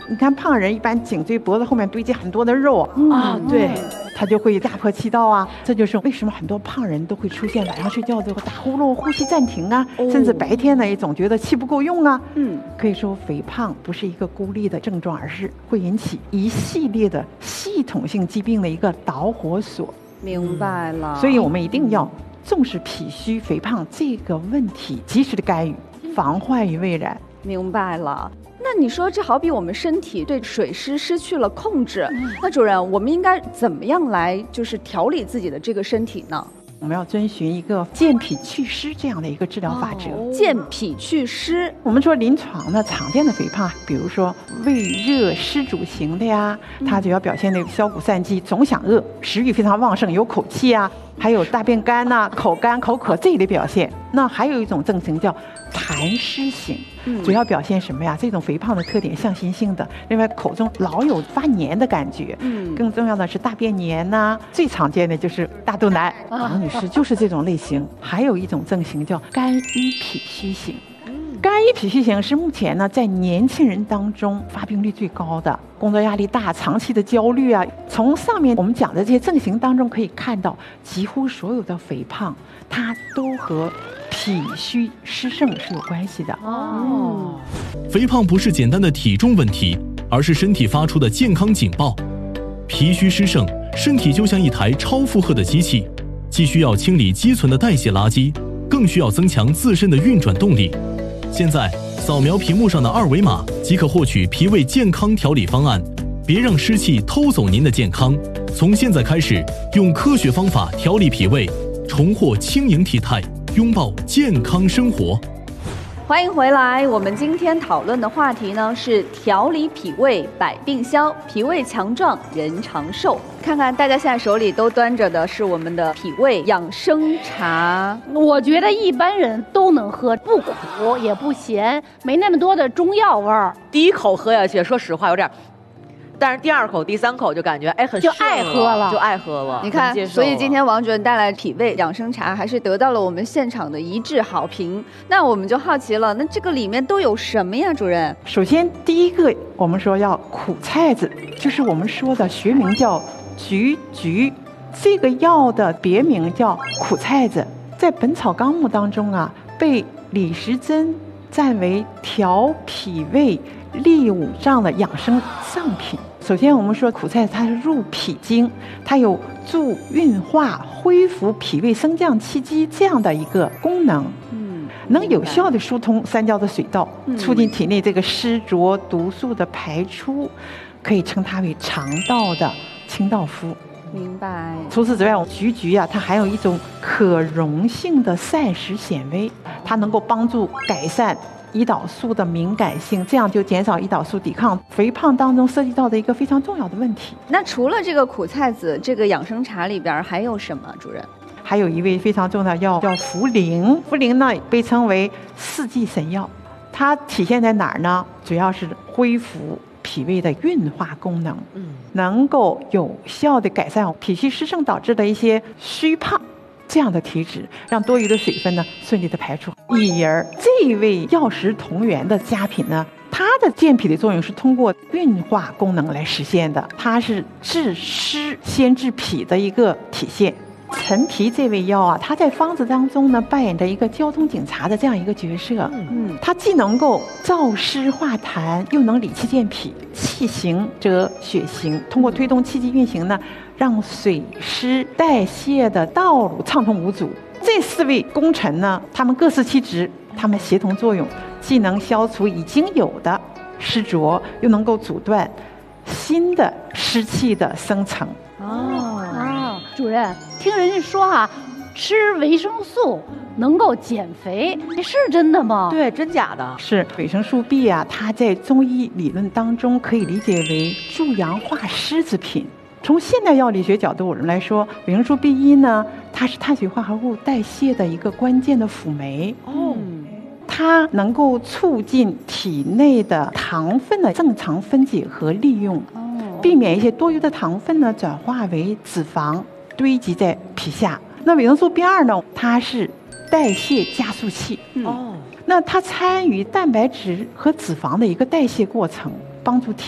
你看胖人一般颈椎脖子后面堆积很多的肉啊，对， 他就会压迫气道啊，这就是为什么很多胖人都会出现晚上睡觉之后打呼噜、呼吸暂停啊，甚至白天呢也总觉得气不够用啊。可以说肥胖不是一个孤立的症状，而是会引起一系列的系统性疾病的一个导火索。 明白了。 所以我们一定要重视脾虚肥胖这个问题，及时的干预，防患于未然。 明白了。那你说这好比我们身体对水湿失去了控制，那主任，我们应该怎么样来就是调理自己的这个身体呢？ 我们要遵循一个健脾祛湿这样的一个治疗法则。 健脾祛湿， 我们说临床的常见的肥胖，比如说胃热湿阻型的呀，它主要表现那个消谷散饥、总想饿、食欲非常旺盛、有口气啊，还有大便干呐、口干口渴这一类表现。那还有一种症型叫痰湿型，主要表现什么呀？这种肥胖的特点向心性的，另外口中老有发黏的感觉，更重要的是大便黏呐，最常见的就是大肚腩，王女士就是这种类型。还有一种症型叫肝郁脾虚型。肝郁脾虚型是目前呢在年轻人当中发病率最高的，工作压力大、长期的焦虑啊。从上面我们讲的这些症型当中可以看到，几乎所有的肥胖它都和脾虚湿盛是有关系的。 肥胖不是简单的体重问题，而是身体发出的健康警报。脾虚湿盛，身体就像一台超负荷的机器，既需要清理积存的代谢垃圾，更需要增强自身的运转动力。现在扫描屏幕上的2维码即可获取脾胃健康调理方案，别让湿气偷走您的健康。从现在开始，用科学方法调理脾胃，重获轻盈体态，拥抱健康生活。 欢迎回来，我们今天讨论的话题呢是调理脾胃百病消，脾胃强壮人长寿。看看大家现在手里都端着的是我们的脾胃养生茶， 我觉得一般人都能喝，不苦也不咸，没那么多的中药味儿。 第一口喝下去，说实话有点，但是第2口、第3口就感觉很就爱喝了， 就爱喝了。 你看，所以今天王主任带来脾胃养生茶，还是得到了我们现场的一致好评。那我们就好奇了，那这个里面都有什么呀，主任？ 首先第一个，我们说要苦菜子，就是我们说的学名叫菊菊，这个药的别名叫苦菜子，在《本草纲目》当中啊，被李时珍赞为调脾胃利五脏的养生上品。首先我们说苦菜它是入脾经，它有助运化、恢复脾胃升降气机这样的一个功能，能有效的疏通三焦的水道，促进体内这个湿浊毒素的排出，可以称它为肠道的清道夫。 明白。 除此之外，菊菊啊，它含有一种可溶性的膳食纤维，它能够帮助改善胰岛素的敏感性，这样就减少胰岛素抵抗肥胖当中涉及到的一个非常重要的问题。 那除了这个苦菜子，这个养生茶里边还有什么，主任？ 还有一味非常重要的药叫茯苓，茯苓呢被称为4剂神药，它体现在哪儿呢？主要是恢复脾胃的运化功能，能够有效的改善脾虚湿盛导致的一些虚胖这样的体质，让多余的水分呢顺利的排出。以而这位药食同源的佳品呢，它的健脾的作用是通过运化功能来实现的，它是治湿先治脾的一个体现。陈皮这味药啊，它在方子当中呢扮演着一个交通警察的这样一个角色。它既能够燥湿化痰，又能理气健脾。气行则血行，通过推动气机运行呢，让水湿代谢的道路畅通无阻。这4位功臣呢，他们各司其职，他们协同作用，既能消除已经有的湿浊，又能够阻断新的湿气的生成。 主任，听人家说吃维生素能够减肥，这是真的吗？ 对，真假的？ 是维生素 B 啊，它在中医理论当中可以理解为助阳化湿之品。从现代药理学角度来说，维生素 B1 呢，它是碳水化合物代谢的一个关键的辅酶。它能够促进体内的糖分的正常分解和利用，避免一些多余的糖分呢转化为脂肪堆积在皮下。那维生素 B2 呢，它是代谢加速器。那它参与蛋白质和脂肪的一个代谢过程，帮助体